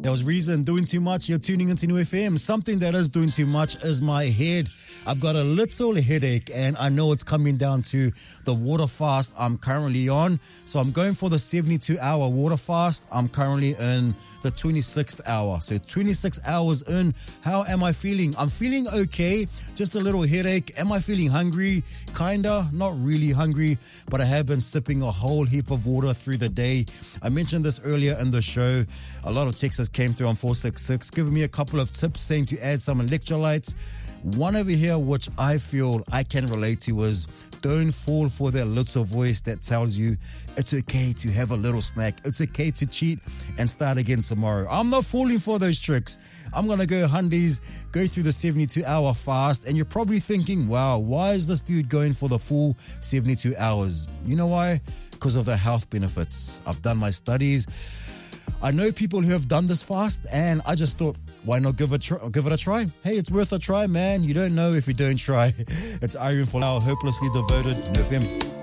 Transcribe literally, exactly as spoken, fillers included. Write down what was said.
There was reason doing too much. You're tuning into New F M. Something that is doing too much is my head. I've got a little headache and I know it's coming down to the water fast I'm currently on. So I'm going for the seventy-two hour water fast. I'm currently in the twenty-sixth hour. So twenty-six hours in. How am I feeling? I'm feeling okay. Just a little headache. Am I feeling hungry? Kinda. Not really hungry, but I have been sipping a whole heap of water through the day. I mentioned this earlier in the show. A lot of texts came through on four six six, giving me a couple of tips saying to add some electrolytes. One over here, which I feel I can relate to, is don't fall for that little voice that tells you it's okay to have a little snack. It's okay to cheat and start again tomorrow. I'm not falling for those tricks. I'm going to go Hundies, go through the seventy-two hour fast, and you're probably thinking, wow, why is this dude going for the full seventy-two hours? You know why? Because of the health benefits. I've done my studies. I know people who have done this fast, and I just thought, why not give it, try, give it a try? Hey, it's worth a try, man. You don't know if you don't try. It's Irene Folau, Hopelessly Devoted, N F M.